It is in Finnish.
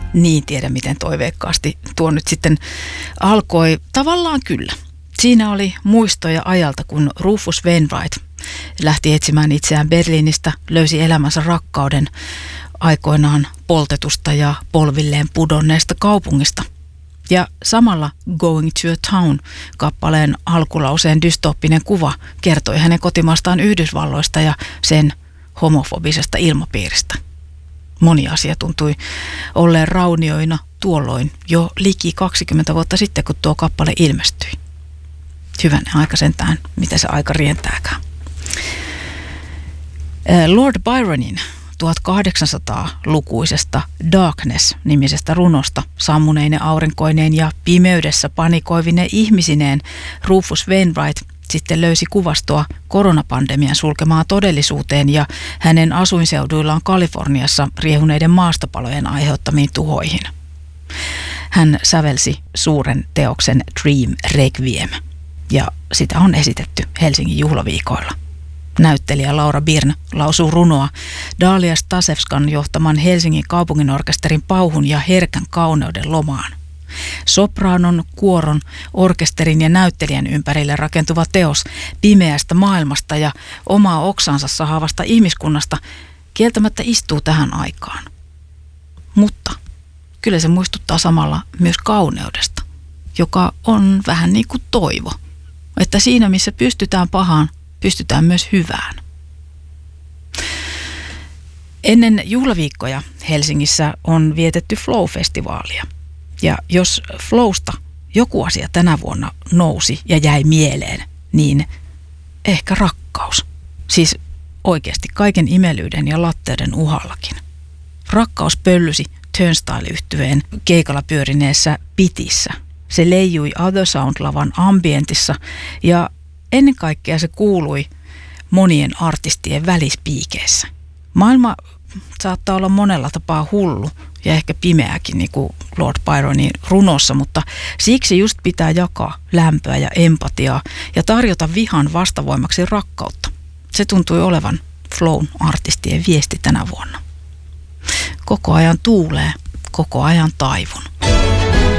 niin tiedä miten toiveikkaasti tuo nyt sitten alkoi. Tavallaan kyllä. Siinä oli muistoja ajalta, kun Rufus Wainwright lähti etsimään itseään Berliinistä, löysi elämänsä rakkauden aikoinaan poltetusta ja polvilleen pudonneesta kaupungista. Ja samalla Going to a Town -kappaleen alkulauseen dystooppinen kuva kertoi hänen kotimaastaan Yhdysvalloista ja sen homofobisesta ilmapiiristä. Moni asia tuntui olleen raunioina tuolloin jo liki 20 vuotta sitten, kun tuo kappale ilmestyi. Hyvänen aika sentään, mitä se aika rientääkään. Lord Byronin 1800-lukuisesta Darkness-nimisestä runosta sammuneine aurinkoineen ja pimeydessä panikoivine ihmisineen Rufus Wainwright sitten löysi kuvastoa koronapandemian sulkemaan todellisuuteen ja hänen asuinseuduillaan Kaliforniassa riehuneiden maastopalojen aiheuttamiin tuhoihin. Hän sävelsi suuren teoksen Dream Requiem ja sitä on esitetty Helsingin juhlaviikoilla. Näyttelijä Laura Byrne lausuu runoa Dalia Stasevskan johtaman Helsingin kaupunginorkesterin pauhun ja herkän kauneuden lomaan. Sopraanon, kuoron, orkesterin ja näyttelijän ympärille rakentuva teos pimeästä maailmasta ja omaa oksansa sahaavasta ihmiskunnasta kieltämättä istuu tähän aikaan. Mutta kyllä se muistuttaa samalla myös kauneudesta, joka on vähän niin kuin toivo, että siinä missä pystytään pahaan, pystytään myös hyvään. Ennen juhlaviikkoja Helsingissä on vietetty Flow-festivaalia. Ja jos Flowsta joku asia tänä vuonna nousi ja jäi mieleen, niin ehkä rakkaus. Siis oikeasti kaiken imelyyden ja latteuden uhallakin. Rakkaus pöllysi Turnstile-yhtyeen keikalla pyörineessä Pitissä. Se leijui Other Sound-lavan ambientissa ja ennen kaikkea se kuului monien artistien välispiikeissä. Maailma saattaa olla monella tapaa hullu ja ehkä pimeäkin, niin kuin Lord Byronin runossa, mutta siksi just pitää jakaa lämpöä ja empatiaa ja tarjota vihan vastavoimaksi rakkautta. Se tuntui olevan Flown artistien viesti tänä vuonna. Koko ajan tuulee, koko ajan taivun.